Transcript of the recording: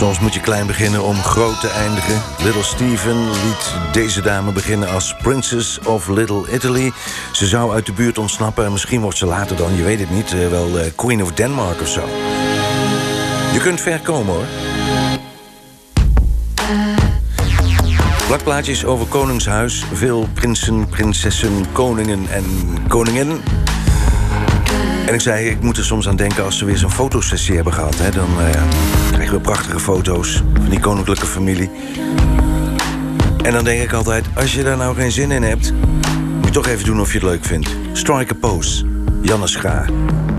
Soms moet je klein beginnen om groot te eindigen. Little Steven liet deze dame beginnen als Princess of Little Italy. Ze zou uit de buurt ontsnappen en misschien wordt ze later dan, je weet het niet, wel Queen of Denmark of zo. Je kunt ver komen, hoor. Plakplaatjes over Koningshuis. Veel prinsen, prinsessen, koningen en koningen. En ik zei, ik moet er soms aan denken als ze weer zo'n fotosessie hebben gehad. Hè, dan krijgen we prachtige foto's van die koninklijke familie. En dan denk ik altijd, als je daar nou geen zin in hebt, moet je toch even doen of je het leuk vindt. Strike a pose. Janne Schaar.